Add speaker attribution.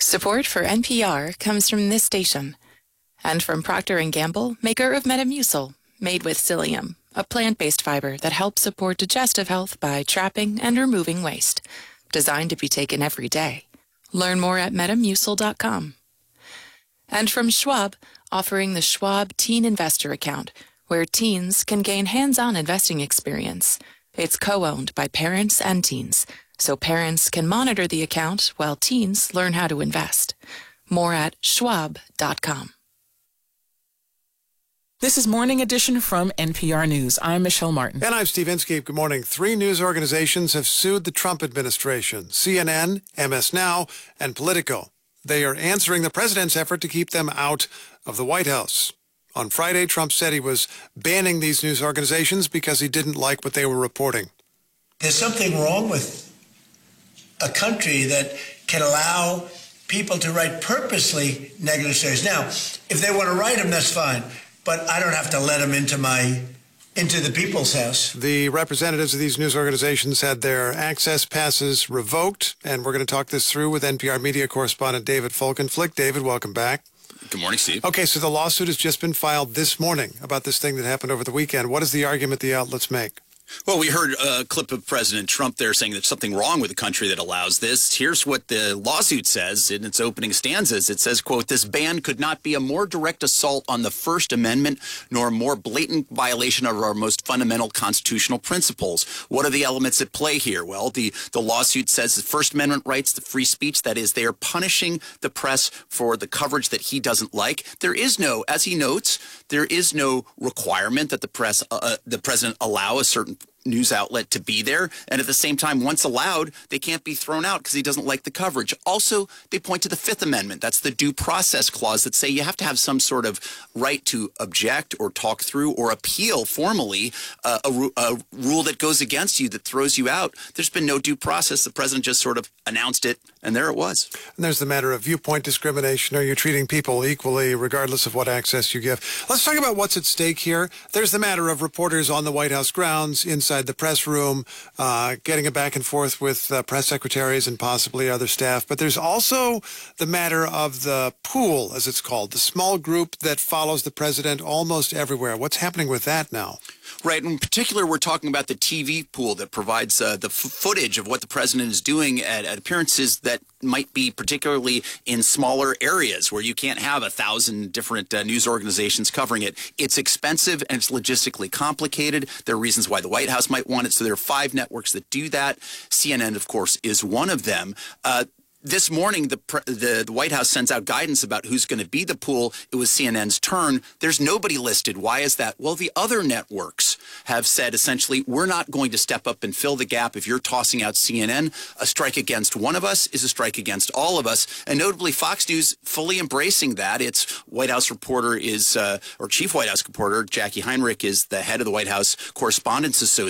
Speaker 1: Support for NPR comes from this station and from Procter & Gamble, maker of Metamucil, made with psyllium, a plant-based fiber that helps support digestive health by trapping and removing waste. Designed to be taken every day. Learn more at metamucil.com. And from Schwab, offering the Schwab Teen Investor Account, where teens can gain hands-on investing experience. It's co-owned by parents and teens, so parents can monitor the account while teens learn how to invest. More at schwab.com.
Speaker 2: This is Morning Edition from NPR News. I'm Michelle Martin.
Speaker 3: And I'm Steve Inskeep. Good morning. 3 news organizations have sued the Trump administration, CNN, MS Now, and Politico. They are answering the president's effort to keep them out of the White House. On Friday, Trump said he was banning these news organizations because he didn't like what they were reporting.
Speaker 4: There's something wrong with a country that can allow people to write purposely negative stories. Now, if they want to write them, that's fine. But I don't have to let them into the people's house.
Speaker 3: The representatives of these news organizations had their access passes revoked, and we're going to talk this through with NPR media correspondent David Folkenflik. David, welcome back.
Speaker 5: Good morning, Steve.
Speaker 3: Okay, so the lawsuit has just been filed this morning about this thing that happened over the weekend. What is the argument the outlets make?
Speaker 5: Well, we heard a clip of President Trump there saying there's something wrong with a country that allows this. Here's what the lawsuit says in its opening stanzas. It says, quote, "This ban could not be a more direct assault on the First Amendment, nor a more blatant violation of our most fundamental constitutional principles." What are the elements at play here? Well, the lawsuit says the First Amendment rights to free speech. That is, they are punishing the press for the coverage that he doesn't like. There is no, as he notes, there is no requirement that the president allow a certain news outlet to be there. And at the same time, once allowed, they can't be thrown out because he doesn't like the coverage. Also, they point to the Fifth Amendment. That's the due process clause that say you have to have some sort of right to object or talk through or appeal formally a rule that goes against you, that throws you out. There's been no due process. The president just sort of announced it, and there it was.
Speaker 3: And there's the matter of viewpoint discrimination. Are you treating people equally regardless of what access you give? Let's talk about what's at stake here. There's the matter of reporters on the White House grounds, inside the press room, getting a back and forth with press secretaries and possibly other staff. But there's also the matter of the pool, as it's called, the small group that follows the president almost everywhere. What's happening with that now?
Speaker 5: Right. In particular, we're talking about the TV pool that provides the footage of what the president is doing at appearances that might be particularly in smaller areas where you can't have 1,000 different news organizations covering it. It's expensive and it's logistically complicated. There are reasons why the White House might want it. So there are 5 networks that do that. CNN, of course, is one of them. This morning, the White House sends out guidance about who's going to be the pool. It was CNN's turn. There's nobody listed. Why is that? Well, the other networks have said, essentially, we're not going to step up and fill the gap if you're tossing out CNN. A strike against one of us is a strike against all of us. And notably, Fox News fully embracing that. Its White House reporter is, or chief White House reporter, Jackie Heinrich, is the head of the White House Correspondents Association.